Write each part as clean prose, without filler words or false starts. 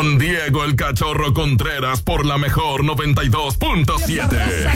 con Diego el Cachorro Contreras por la mejor 92.7.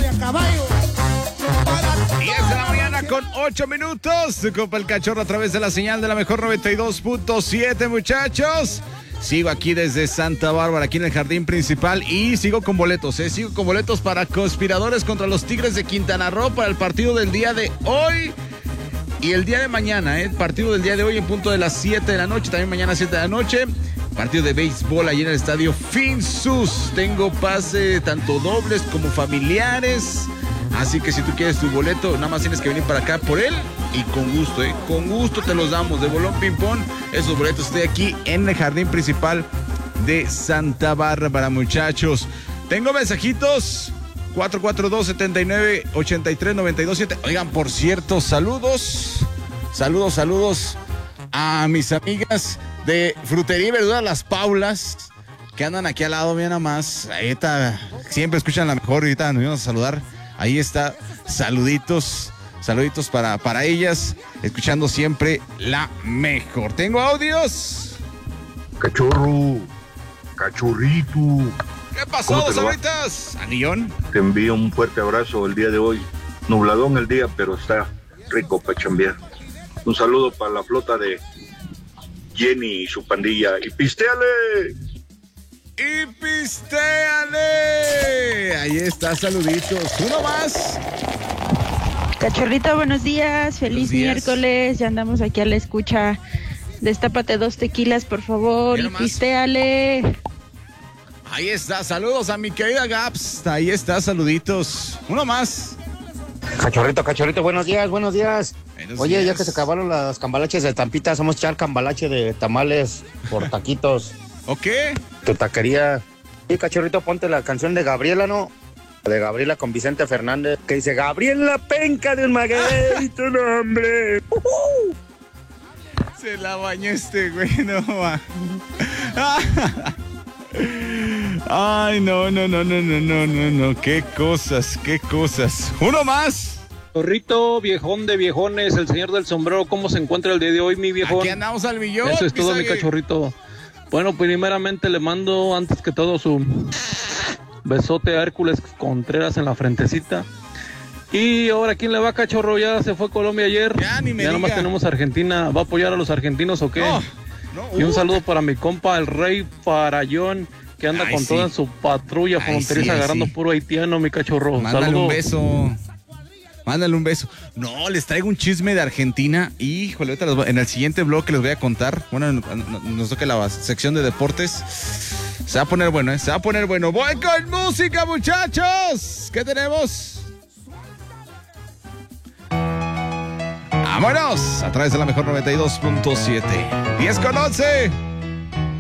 10 de la mañana con 8 minutos. Su compa el Cachorro a través de la señal de la mejor 92.7, muchachos. Sigo aquí desde Santa Bárbara, aquí en el jardín principal, y sigo con boletos, sigo con boletos para Conspiradores contra los Tigres de Quintana Roo para el partido del día de hoy y el día de mañana, partido del día de hoy en punto de las 7 de la noche, también mañana 7 de la noche, partido de béisbol allí en el estadio Finsus. Tengo pase tanto dobles como familiares, así que si tú quieres tu boleto, nada más tienes que venir para acá por él y con gusto te los damos de bolón ping-pong. Esos boletos estoy aquí en el jardín principal de Santa Bárbara, muchachos. Tengo mensajitos 442-79-83-92-7. Oigan, por cierto, saludos a mis amigas de Frutería y Verdura Las Paulas, que andan aquí al lado, mira nada más. Ahí está, siempre escuchan la mejor, ahorita nos vamos a saludar. Ahí está, saluditos para ellas, escuchando siempre la mejor. ¿Tengo audios? Cachorro, cachorrito. ¿Qué pasó, dos ahoritas? ¿Anillón? Te envío un fuerte abrazo el día de hoy. Nubladón el día, pero está rico para chambear. Un saludo para la flota de Jenny y su pandilla. ¡Y pistéale! ¡Y pistéale! Ahí está, saluditos. Uno más. Cachorrito, buenos días. Feliz miércoles. Ya andamos aquí a la escucha. Destápate 2 tequilas, por favor. Y pistéale. Ahí está, saludos a mi querida Gaps. Ahí está, saluditos. Uno más. Cachorrito, buenos días. Oye, ya que se acabaron las cambalaches de Tampita, vamos a echar cambalache de tamales por taquitos. ¿Ok? Tu taquería. Sí, Cachorrito, ponte la canción de Gabriela, ¿no? De Gabriela con Vicente Fernández, que dice: Gabriela penca de un maguey, tu nombre. Se la bañó este güey, no va. Ay, no. Qué cosas. Uno más. Zorrito, viejón de viejones, el señor del sombrero, ¿cómo se encuentra el día de hoy, mi viejón? Aquí andamos al millón. Eso es todo, mi Cachorrito. Bueno, primeramente le mando, antes que todo, su besote a Hércules Contreras en la frentecita. Y ahora, ¿quién le va, Cachorro? Ya se fue Colombia ayer. Ya nomás tenemos Argentina. ¿Va a apoyar a los argentinos o qué? Y un saludo para mi compa, el Rey Farallón, que anda con toda su patrulla fronteriza agarrando puro haitiano, mi Cachorro. Mándale un beso. No, les traigo un chisme de Argentina. Híjole, ahorita en el siguiente blog les voy a contar. Bueno, nos toca la sección de deportes. Se va a poner bueno, Se va a poner bueno. Voy con música, muchachos. ¿Qué tenemos? Vámonos a través de la mejor 92.7. 10 con 11.